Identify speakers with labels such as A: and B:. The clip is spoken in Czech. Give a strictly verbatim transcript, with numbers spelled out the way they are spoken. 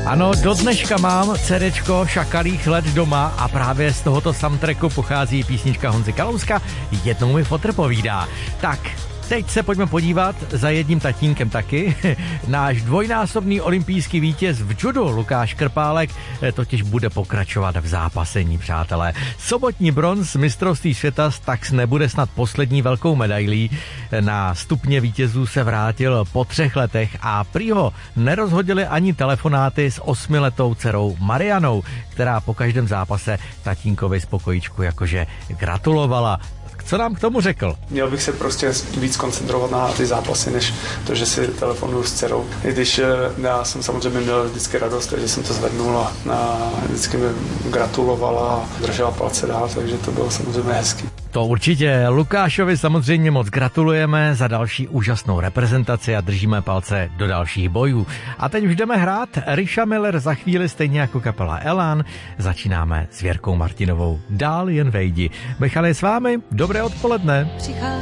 A: Ano, do dneška mám CDčko Šakalých let doma a právě z tohoto soundtracku pochází písnička Honzy Kalouska Jednou mi fotr povídá. Tak, teď se pojďme podívat za jedním tatínkem taky. Náš dvojnásobný olympijský vítěz v judu Lukáš Krpálek totiž bude pokračovat v zápasení, přátelé. Sobotní bronz mistrovství světa tak nebude snad poslední velkou medailí. Na stupně vítězů se vrátil po třech letech a prý ho nerozhodili ani telefonáty s osmiletou dcerou Marianou, která po každém zápase tatínkovi z pokojíčku jakože gratulovala. Co nám k tomu řekl?
B: Měl bych se prostě víc koncentrovat na ty zápasy, než to, že si telefonuju s dcerou. I když já jsem samozřejmě měl vždycky radost, takže jsem to zvednul a, a vždycky mi gratulovala a držela palce dál, takže to bylo samozřejmě hezký.
A: To určitě. Lukášovi samozřejmě moc gratulujeme za další úžasnou reprezentaci a držíme palce do dalších bojů. A teď už jdeme hrát. Ríša Miller za chvíli, stejně jako kapela Elan. Začínáme s Věrkou Martinovou. Dál jen vejdi. Michal je s vámi. Dobré odpoledne.